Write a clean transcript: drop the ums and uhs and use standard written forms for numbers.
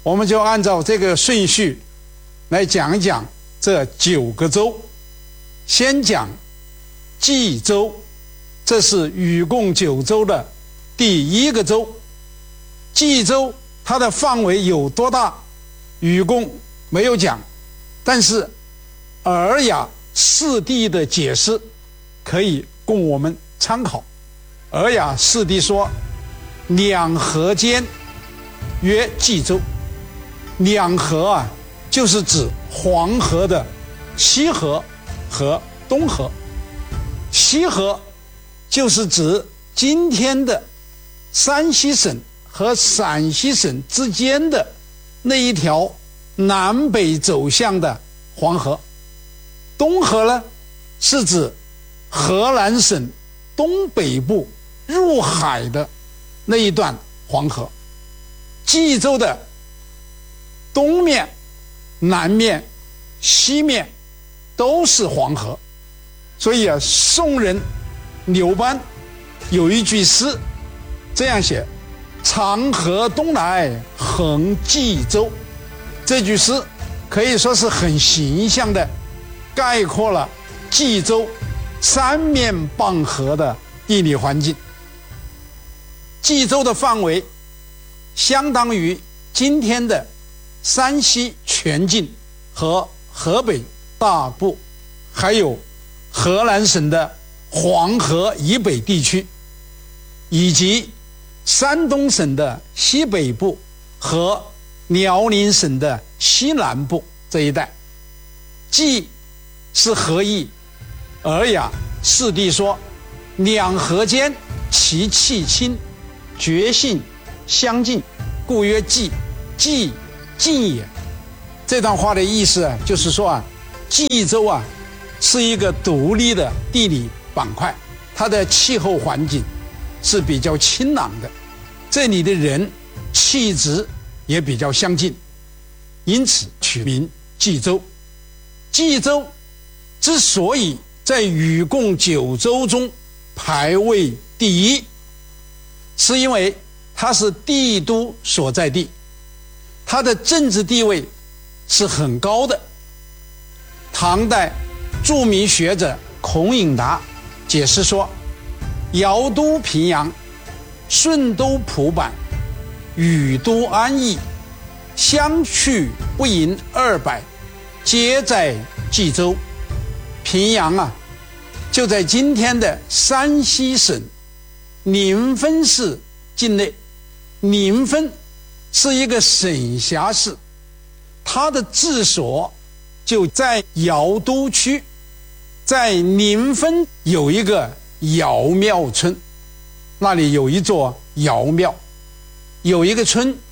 我们就按照这个顺序来讲一讲这9个州。先讲冀州，这是禹贡9州的第1个州。冀州它的范围有多大，禹贡没有讲，但是《尔雅释地》的解释可以供我们参考。尔雅释地说，两河间曰冀州。两河啊，就是指黄河的西河和东河。西河就是指今天的山西省和陕西省之间的那一条南北走向的黄河。东河呢，是指河南省东北部入海的那一段黄河。冀州的东面、南面、西面都是黄河，所以啊，宋人刘邦有一句诗这样写：长河东来横冀州。这句诗可以说是很形象的概括了冀州三面傍河的地理环境。冀州的范围相当于今天的山西全境和河北大部，还有河南省的黄河以北地区，以及山东省的西北部和辽宁省的西南部这一带。冀是河邑，尔雅释地说，两河间其气清，绝性相近，故曰冀。冀近也。这段话的意思啊，就是说啊，冀州啊是一个独立的地理板块，它的气候环境是比较清朗的，这里的人气质也比较相近，因此取名冀州。冀州之所以在禹贡9州中排位第1，是因为它是帝都所在地，它的政治地位是很高的。唐代著名学者孔颖达解释说，尧都平阳，舜都蒲坂，禹都安邑，相去不盈200，皆在冀州。平阳啊，就在今天的山西省临汾市境内。临汾是一个省辖市，它的治所就在尧都区。在临汾有一个尧庙村，那里有一座尧庙，有一个村